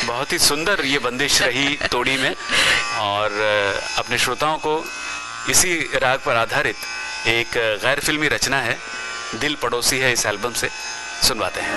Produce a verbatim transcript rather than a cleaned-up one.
बहुत ही सुंदर ये बंदिश रही तोड़ी में, और अपने श्रोताओं को इसी राग पर आधारित एक गैर फिल्मी रचना है, दिल पड़ोसी है, इस एल्बम से सुनवाते हैं।